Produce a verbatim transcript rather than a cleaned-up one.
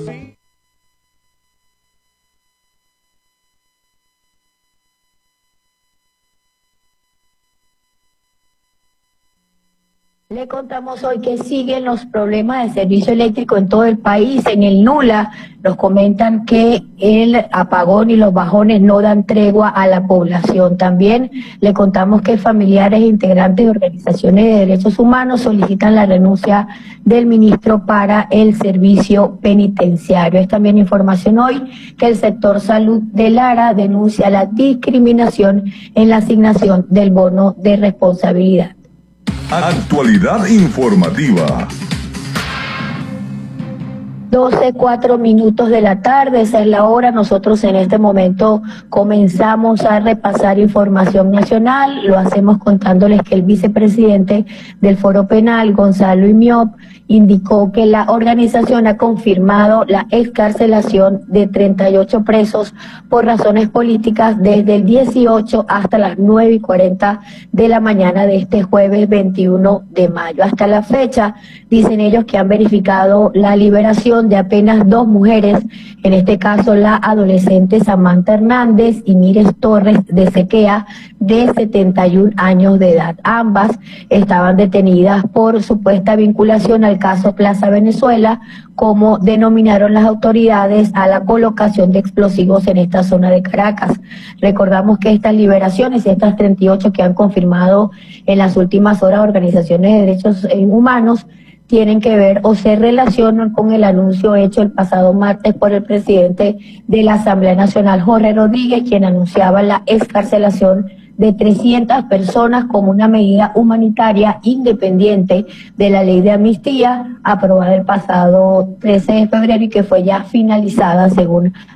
Le contamos hoy que siguen los problemas de servicio eléctrico en todo el país. En el Nula nos comentan que el apagón y los bajones no dan tregua a la población. También le contamos que familiares e integrantes de organizaciones de derechos humanos solicitan la renuncia del ministro para el servicio penitenciario. Es también información hoy que el sector salud de Lara denuncia la discriminación en la asignación del bono de responsabilidad. Actualidad informativa. doce, cuatro minutos de la tarde, esa es la hora. Nosotros en este momento comenzamos a repasar información nacional. Lo hacemos contándoles que el vicepresidente del Foro Penal, Gonzalo Imiop, indicó que la organización ha confirmado la excarcelación de treinta y ocho presos por razones políticas desde el dieciocho hasta las nueve y cuarenta de la mañana de este jueves veintiuno de mayo. Hasta la fecha, dicen ellos que han verificado la liberación de apenas dos mujeres, en este caso la adolescente Samantha Hernández y Mires Torres de Sequea, de setenta y un años de edad. Ambas estaban detenidas por supuesta vinculación al caso Plaza Venezuela, como denominaron las autoridades a la colocación de explosivos en esta zona de Caracas. Recordamos que estas liberaciones y estas treinta y ocho que han confirmado en las últimas horas organizaciones de derechos humanos tienen que ver o se relacionan con el anuncio hecho el pasado martes por el presidente de la Asamblea Nacional, Jorge Rodríguez, quien anunciaba la excarcelación de trescientas personas como una medida humanitaria independiente de la ley de amnistía aprobada el pasado trece de febrero y que fue ya finalizada según